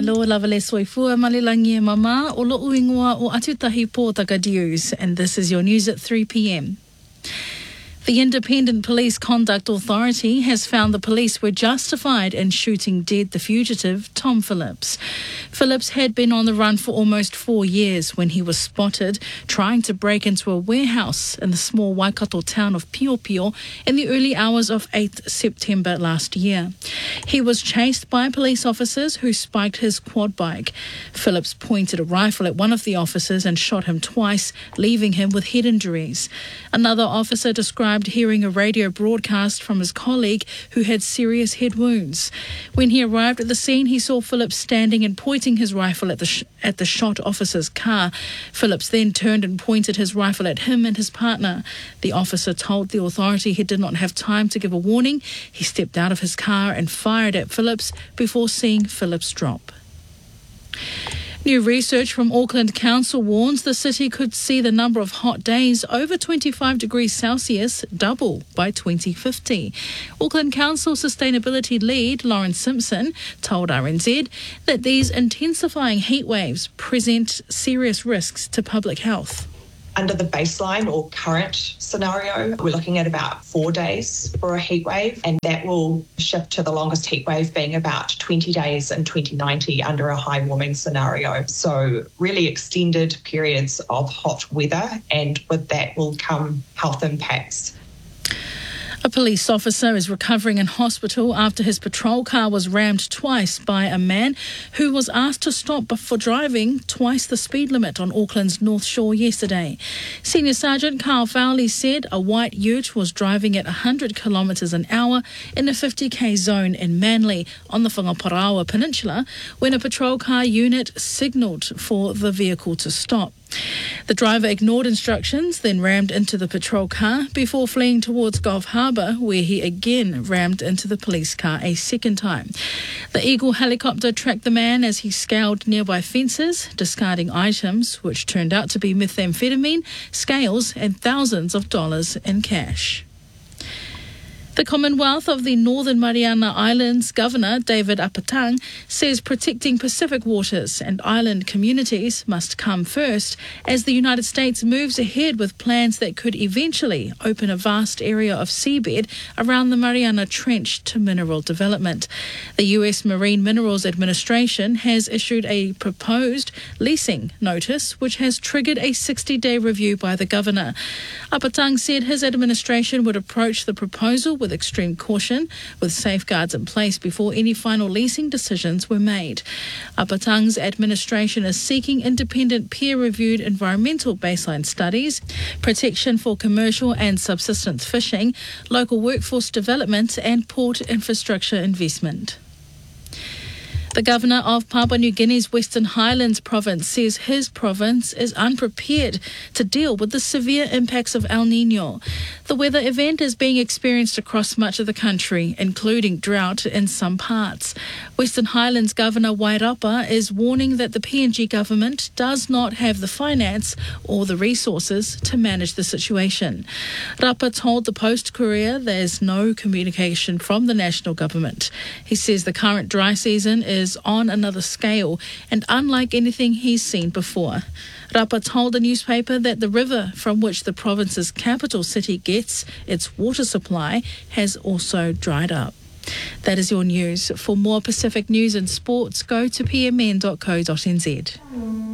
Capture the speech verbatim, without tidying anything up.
Lo lava le soifua malilangi e mama o lo uingoa o atutahi pōtaka News, and this is your news at three p m. The Independent Police Conduct Authority has found the police were justified in shooting dead the fugitive Tom Phillips. Phillips had been on the run for almost four years when he was spotted trying to break into a warehouse in the small Waikato town of Pio Pio in the early hours of eighth September last year. He was chased by police officers who spiked his quad bike. Phillips pointed a rifle at one of the officers and shot him twice, leaving him with head injuries. Another officer described hearing a radio broadcast from his colleague who had serious head wounds. When he arrived at the scene, he saw Phillips standing and pointing his rifle at the sh- at the shot officer's car. Phillips then turned and pointed his rifle at him and his partner. The officer told the authority he did not have time to give a warning. He stepped out of his car and fired at Phillips before seeing Phillips drop. New research from Auckland Council warns the city could see the number of hot days over twenty-five degrees Celsius double by twenty fifty. Auckland Council Sustainability Lead Lauren Simpson told R N Z that these intensifying heat waves present serious risks to public health. Under the baseline or current scenario, we're looking at about four days for a heat wave, and that will shift to the longest heat wave being about twenty days in twenty ninety under a high warming scenario. So really extended periods of hot weather, and with that will come health impacts. A police officer is recovering in hospital after his patrol car was rammed twice by a man who was asked to stop for driving twice the speed limit on Auckland's North Shore yesterday. Senior Sergeant Carl Fowley said a white ute was driving at one hundred kilometres an hour in a fifty k zone in Manly on the Whangaparaoa Peninsula when a patrol car unit signalled for the vehicle to stop. The driver ignored instructions, then rammed into the patrol car before fleeing towards Gulf Harbour, where he again rammed into the police car a second time. The Eagle helicopter tracked the man as he scaled nearby fences, discarding items which turned out to be methamphetamine, scales and thousands of dollars in cash. The Commonwealth of the Northern Mariana Islands Governor David Apatang says protecting Pacific waters and island communities must come first as the United States moves ahead with plans that could eventually open a vast area of seabed around the Mariana Trench to mineral development. The U S Marine Minerals Administration has issued a proposed leasing notice which has triggered a sixty day review by the governor. Apatang said his administration would approach the proposal with extreme caution, with safeguards in place before any final leasing decisions were made. Apatang's administration is seeking independent peer-reviewed environmental baseline studies, protection for commercial and subsistence fishing, local workforce development and port infrastructure investment. The governor of Papua New Guinea's Western Highlands province says his province is unprepared to deal with the severe impacts of El Niño. The weather event is being experienced across much of the country, including drought in some parts. Western Highlands Governor Wairapa is warning that the P N G government does not have the finance or the resources to manage the situation. Rapa told the Post Courier there is no communication from the national government. He says the current dry season is is on another scale and unlike anything he's seen before. Rapa told the newspaper that the river from which the province's capital city gets its water supply has also dried up. That is your news. For more Pacific news and sports, go to p m n dot co dot n z.